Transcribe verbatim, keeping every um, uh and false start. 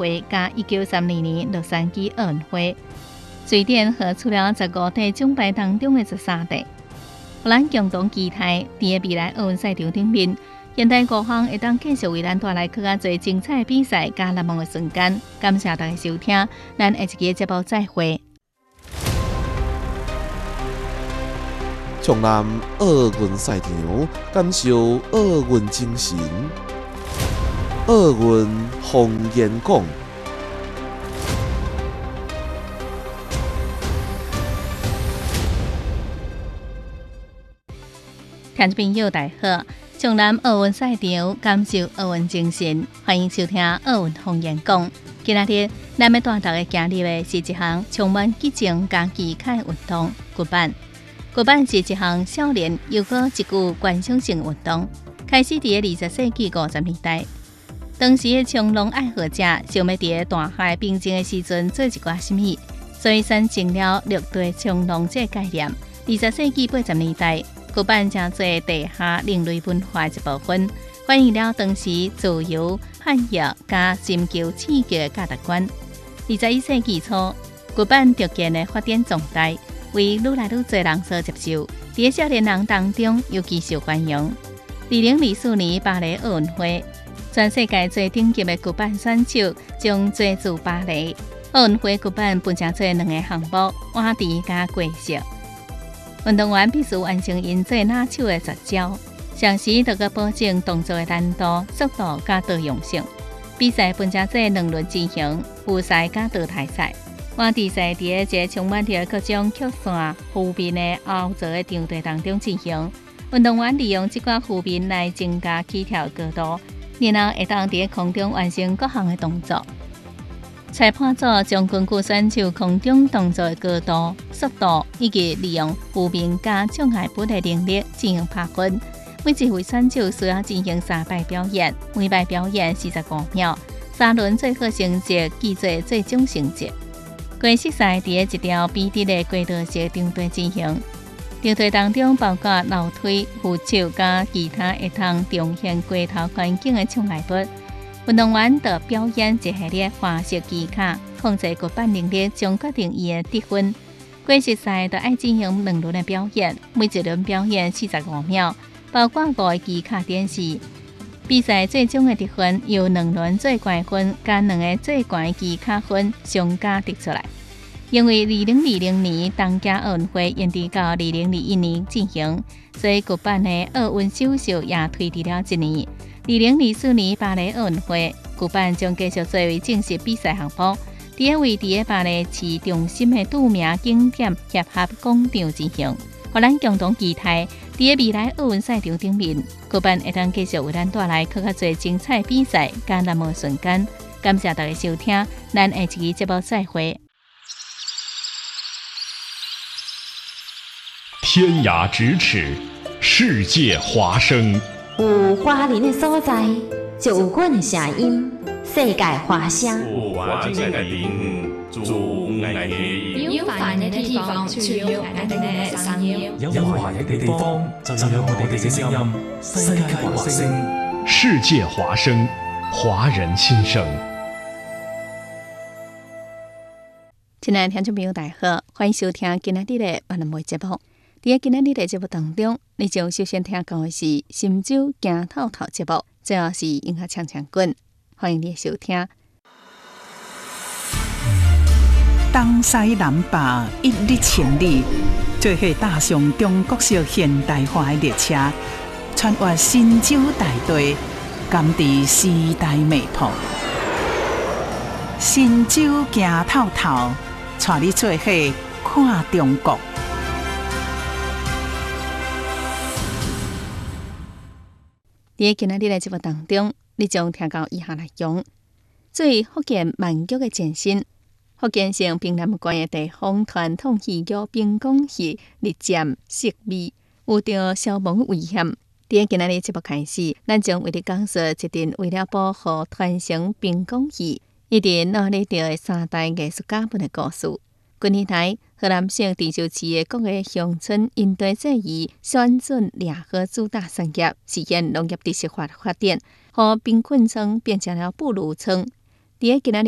会加一九三二年洛杉矶奥运会，瑞典获取了十五块奖牌当中的十三块。互咱共同期待，伫个未来奥运赛场顶面，现代国防会当继续为咱带来更加侪精彩的比赛加难忘的瞬间。感谢大家收听，咱下一期节目再会。 从南奥运赛场，感受奥运精神。奥运红颜讲， 听众朋友大好，从南奥运赛场感受奥运精神，欢迎收听奥运红颜讲。今仔日咱要带大家行入的是一项充满激情加技巧的运动——骨板。骨板是一项少年又搁一具观赏性运动，开始伫个二十世纪五十年代。当时的冲浪爱好者想要伫大海平静的时阵做一寡什么，所以产生了陆地冲浪这概念。二十世纪八十年代，骨板成做地下另类文化的一部分，反映了当时自由、汉跃加寻求刺激的价值观。二十一世纪初，骨板逐渐的发展壮大，为愈来愈多人所接受，伫少年人当中尤其受欢迎。二零二四年巴黎奥运会，全世界最顶级的骨板选手将追逐巴黎。奥运会骨板分成做两个项目：蛙池加过式。运动员必须完成因做拿手的十招，同时得个保证动作的难度、速度加多样性。比赛分成做两轮进行，复赛加淘汰赛。蛙池赛伫一个充满着各种曲线、浮面的凹造的场地当中进行，运动员利用这款浮面来增加起跳高度，然后会当伫空中完成各项的动作。裁判组将根据选手空中动作的高度、速度以及利用浮面加障碍物的能力进行评分。每一位选手需要进行三摆表演，每摆表演四十五秒，三轮最好成绩记做最终成绩。过式赛伫一条笔直的轨道式场地进行，场地当中包括楼梯、扶手加其他会通重现街头环境的障碍物。运动员得表演一系列花式技巧，控制骨板能力将决定伊的得分。过式赛得爱进行两轮的表演，每一轮表演四十五秒，包括五个技巧展示。比赛最终的得分由两轮最高分加两个最高的技巧分相加得出来。因为二零二零年东京奥运会延迟到二零二一年进行，所以骨板的奥运手续也推迟了一年。二零二四年巴黎奥运会，骨板将继续作为正式比赛项目，伫个位伫个巴黎市中心的著名景点协和广场进行。互咱共同期待，伫个未来奥运赛场顶面，骨板会当继续为咱带来更加侪精彩比赛加难忘瞬间。感谢大家收听，咱下一期节目再会。 天涯咫尺，世界华声。 有华人的所在，就有阮的声音。世界华声。 有华人的地方，就有爱的音。 有华人的地方，就有我哋嘅聲音。 有華人嘅地方，就有我哋嘅聲音。世界華聲， 世界華聲，華人心聲。 親愛的聽眾朋友，大家好，歡迎收聽今日的萬能梅節目。在今日的節目當中，你將首先聽到的是心酒行透透節目，最後是音樂唱唱滾，歡迎你收聽。 東西南北一日千里，做伙踏上中國式現代化的列車，穿越神州大地，甘知時代脈搏。心酒行透透，帶你做伙看中國。在今日的節目當中，你將聽到以下內容：作為福建閩劇的前身，福建省屏南縣的地方傳統戲劇並講戲日漸式微，有着消亡的危險。在今日的節目開始，咱將為你講述一陣為了保護傳承並講戲，一直努力着的三代藝術家們的故事。今年來，河南省鄭州市的各個鄉村因地制宜選準聯合主打產業，實現農業知識化發展，和貧困村變成了富裕村。在今日